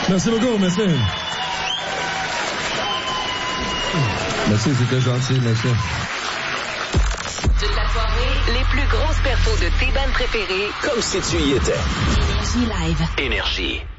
Merci beaucoup, merci. Merci, c'était gentil, merci. Toute la soirée, les plus grosses perfos de tes bandes préférées, comme si tu y étais. Énergie Live. Énergie.